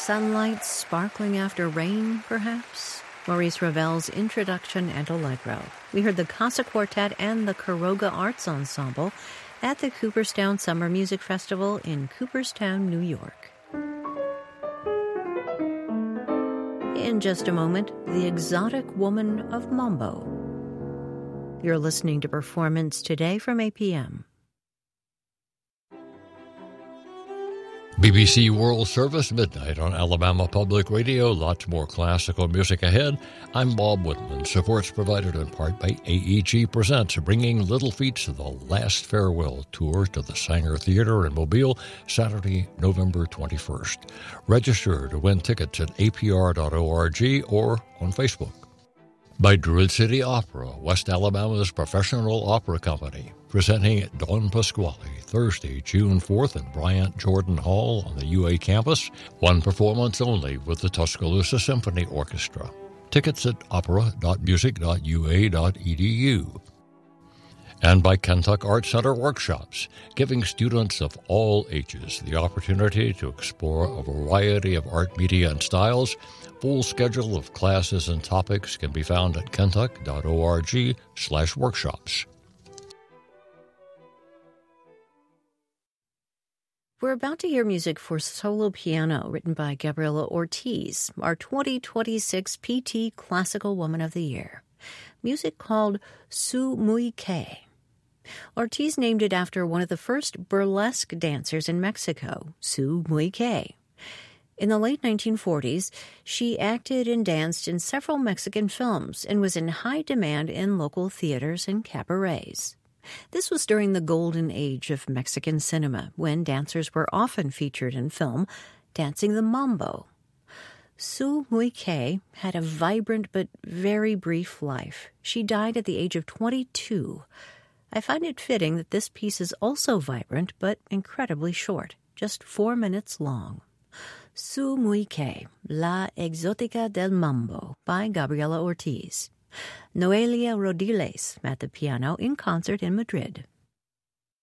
Sunlight sparkling after rain, perhaps? Maurice Ravel's introduction and allegro. We heard the Casa Quartet and the Quiroga Arts Ensemble at the Cooperstown Summer Music Festival in Cooperstown, New York. In just a moment, the exotic woman of mambo. You're listening to Performance Today from APM. BBC World Service, midnight on Alabama Public Radio. Lots more classical music ahead. I'm Bob Whitman. Support's provided in part by AEG Presents, bringing Little Feat to the Last Farewell Tour to the Sanger Theater in Mobile, Saturday, November 21st. Register to win tickets at apr.org or on Facebook. By Druid City Opera, West Alabama's professional opera company, presenting Don Pasquale, Thursday, June 4th at Bryant Jordan Hall on the UA campus. One performance only with the Tuscaloosa Symphony Orchestra. Tickets at opera.music.ua.edu. And by Kentuck Art Center Workshops, giving students of all ages the opportunity to explore a variety of art media and styles. Full schedule of classes and topics can be found at kentuck.org/workshops. We're about to hear music for solo piano written by Gabriela Ortiz, our 2026 PT Classical Woman of the Year. Music called Su Muy Que. Ortiz named it after one of the first burlesque dancers in Mexico, Su Muy Que. In the late 1940s, she acted and danced in several Mexican films and was in high demand in local theaters and cabarets. This was during the golden age of Mexican cinema, when dancers were often featured in film, dancing the mambo. Su Muy Que had a vibrant but very brief life. She died at the age of 22. I find it fitting that this piece is also vibrant but incredibly short, just 4 minutes long. Su Muy Que, La Exótica del Mambo by Gabriela Ortiz. Noelia Rodiles at the piano in concert in Madrid.